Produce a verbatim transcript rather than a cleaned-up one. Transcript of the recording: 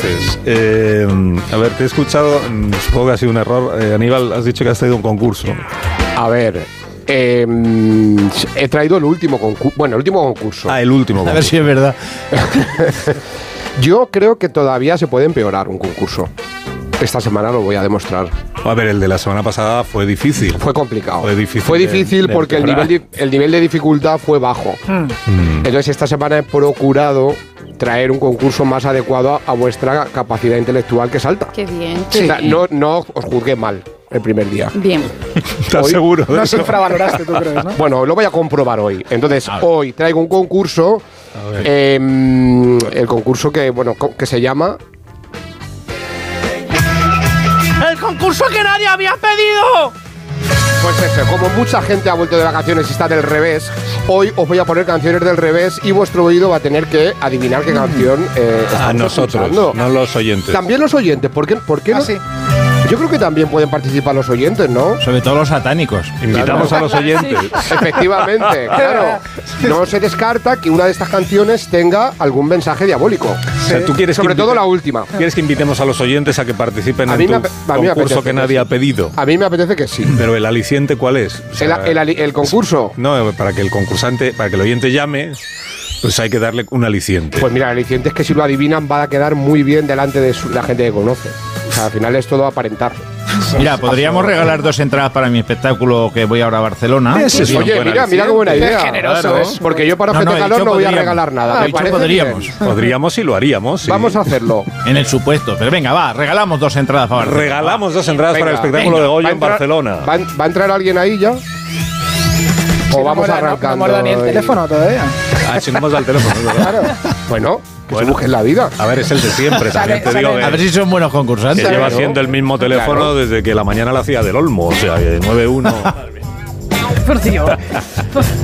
noches. Eh, a ver, te he escuchado, supongo que ha sido un error. Eh, Aníbal, has dicho que has traído un concurso. A ver, eh, he traído el último concurso. Bueno, el último concurso. Ah, el último concurso. A ver si es verdad. Yo creo que todavía se puede empeorar un concurso. Esta semana lo voy a demostrar. A ver, el de la semana pasada fue difícil. Fue complicado. Fue difícil. Fue difícil de, de porque el nivel, de, el nivel de dificultad fue bajo. Mm. Entonces, esta semana he procurado traer un concurso más adecuado a, a vuestra capacidad intelectual, que es alta. Qué bien. O sea, no, no os juzgué mal el primer día. Bien. ¿Estás Hoy- seguro de No eso? se infravaloraste, tú crees, ¿no? Bueno, lo voy a comprobar hoy. Entonces, A ver. hoy traigo un concurso, A ver. eh, el concurso que, bueno, co- que se llama... ¡El concurso que nadie había pedido! Pues eso, como mucha gente ha vuelto de vacaciones y está del revés, hoy os voy a poner canciones del revés y vuestro oído va a tener que adivinar qué canción eh, A estamos nosotros, escuchando. no los oyentes. También los oyentes, ¿por qué, por qué Ah, no? sí. Yo creo que también pueden participar los oyentes, ¿no? Sobre todo los satánicos. Invitamos a los oyentes. Efectivamente, claro. No se descarta que una de estas canciones tenga algún mensaje diabólico. O sea, ¿tú quieres Sobre que todo invite- la última. ¿Quieres que invitemos a los oyentes a que participen A en mí tu me ape- a mí me concurso apetece que que nadie sí. ha pedido? A mí me apetece que sí. Pero el aliciente, ¿cuál es? O sea, El, el- el concurso. No, para que el concursante, para que el oyente llame, pues hay que darle un aliciente. Pues mira, el aliciente es que si lo adivinan va a quedar muy bien delante de su- la gente que conoce. O sea, al final es todo aparentar. Mira, podríamos regalar dos entradas para mi espectáculo que voy ahora a Barcelona. Ese es un Oye, buen mira, mira qué buena Qué idea. generoso, Claro, ¿eh? Porque yo para No, no, Fete he Calor dicho no voy a podríamos. regalar nada. Ah, ¿Me he dicho parece podríamos. bien? Podríamos y lo haríamos. sí. Vamos a hacerlo. En el supuesto. Pero venga, va, regalamos dos entradas para Barcelona. Regalamos dos entradas Venga, para el espectáculo venga. de Goyo ¿Va a en entrar- Barcelona. ¿Va, a- va a entrar alguien ahí ya? Sí, ¿O no vamos mola, no- arrancando? No, mola ni el y- teléfono todavía. Ah, si no hemos dado el teléfono. es verdad. Claro. Bueno, que Bueno. se busquen la vida. A ver, es el de siempre. También te Sale- digo sale- A ver que, si son buenos que concursantes. lleva Claro. siendo el mismo teléfono Claro. desde que la mañana la hacía del Olmo. O sea, que nueve uno. Por Dios.